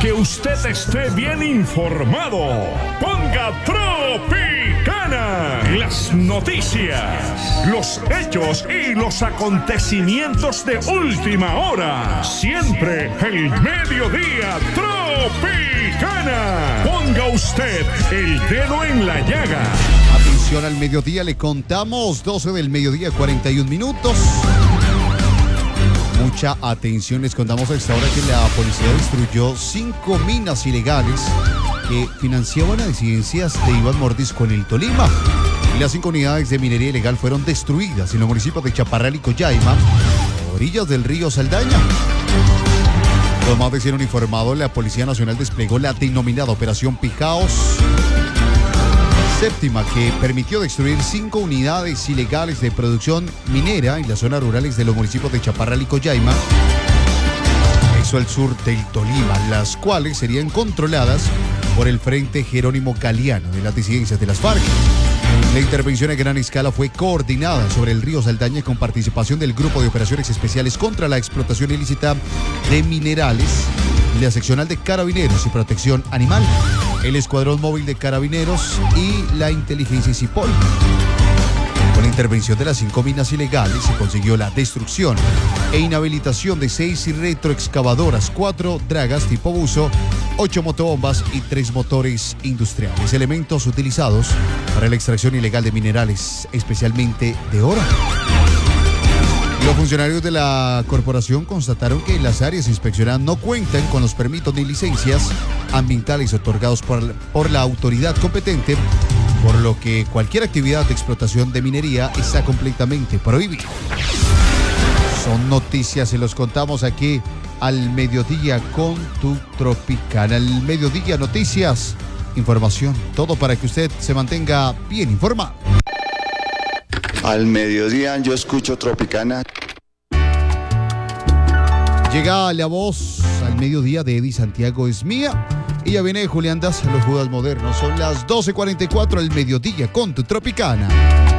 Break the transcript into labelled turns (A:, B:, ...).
A: que usted esté bien informado. Ponga Tropicana. Las noticias, los hechos y los acontecimientos de última hora. Siempre el mediodía Tropicana. Ponga usted el dedo en la llaga.
B: Atención al mediodía, le contamos 12 del mediodía, 41 minutos. Mucha atención, les contamos a esta hora que la policía destruyó 5 minas ilegales que financiaban a disidencias de Iván Mordisco en el Tolima. Y las 5 unidades de minería ilegal fueron destruidas en los municipios de Chaparral y Collaima, a orillas del río Saldaña. Los más hicieron informado, la Policía Nacional desplegó la denominada Operación Picaos séptima, que permitió destruir 5 unidades ilegales de producción minera en las zonas rurales de los municipios de Chaparral y Collaima, eso al sur del Tolima, las cuales serían controladas por el Frente Jerónimo Galeano de las disidencias de las FARC. La intervención a gran escala fue coordinada sobre el río Saldaña con participación del Grupo de Operaciones Especiales contra la Explotación Ilícita de Minerales, la Seccional de Carabineros y Protección Animal, el Escuadrón Móvil de Carabineros y la Inteligencia Cipol. Con la intervención de las 5 minas ilegales se consiguió la destrucción e inhabilitación de 6 retroexcavadoras, 4 dragas tipo buzo, 8 motobombas y 3 motores industriales, elementos utilizados para la extracción ilegal de minerales, especialmente de oro. Los funcionarios de la corporación constataron que las áreas inspeccionadas no cuentan con los permisos ni licencias ambientales otorgados por la autoridad competente, por lo que cualquier actividad de explotación de minería está completamente prohibida. Son noticias, se los contamos aquí al mediodía con tu Tropicana. Al mediodía, noticias, información, todo para que usted se mantenga bien informado.
C: Al mediodía yo escucho Tropicana.
B: Llega la voz al mediodía de Eddie Santiago es mía. Y ya viene Julián Das, los Judas modernos. Son las 12:44 al mediodía con tu Tropicana.